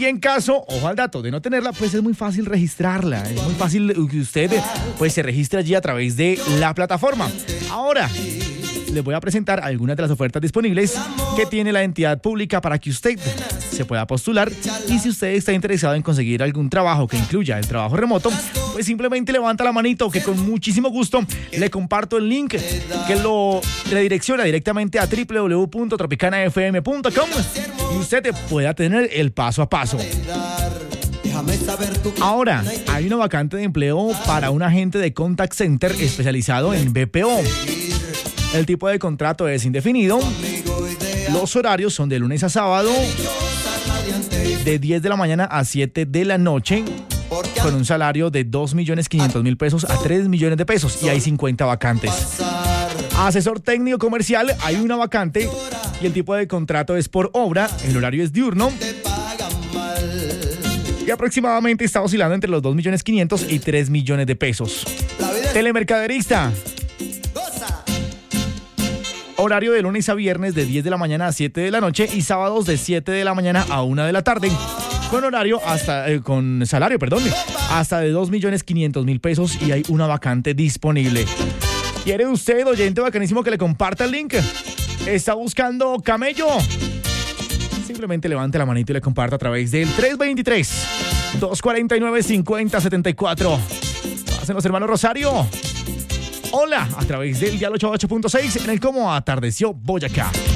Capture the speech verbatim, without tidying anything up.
Y en caso, ojo al dato, de no tenerla, pues es muy fácil registrarla. Es muy fácil que usted pues se registre allí a través de la plataforma. Ahora les voy a presentar algunas de las ofertas disponibles que tiene la entidad pública para que usted se pueda postular. Y si usted está interesado en conseguir algún trabajo que incluya el trabajo remoto, pues simplemente levanta la manito, que con muchísimo gusto le comparto el link que lo redirecciona directamente a doble u doble u doble u punto tropicana f m punto com y usted pueda tener el paso a paso. Ahora, hay una vacante de empleo para un agente de contact center especializado en B P O. El tipo de contrato es indefinido. Los horarios son de lunes a sábado, de diez de la mañana a siete de la noche, con un salario de dos millones quinientos mil pesos a tres millones de pesos, y hay cincuenta vacantes. Asesor técnico comercial, hay una vacante y el tipo de contrato es por obra, el horario es diurno y aproximadamente está oscilando entre los dos millones quinientos y tres millones de pesos. Telemercaderista, horario de lunes a viernes de diez de la mañana a siete de la noche y sábados de siete de la mañana a una de la tarde, con horario hasta, eh, con salario, perdón, hasta de dos millones quinientos mil pesos, y hay una vacante disponible. ¿Quiere usted, oyente bacanísimo, que le comparta el link? ¿Está buscando camello? Simplemente levante la manito y le comparta a través del tres dos tres, dos cuatro nueve, cinco cero siete cuatro. Hacen los hermanos Rosario. Hola, a través del dial ochenta y ocho punto seis en el Cómo Atardeció Boyacá.